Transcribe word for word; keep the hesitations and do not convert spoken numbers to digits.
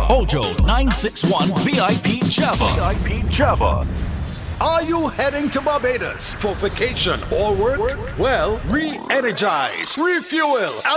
Ojo nine six one V I P Java. V I P Java. Are you heading to Barbados for vacation or work? Well, re-energize, refuel, and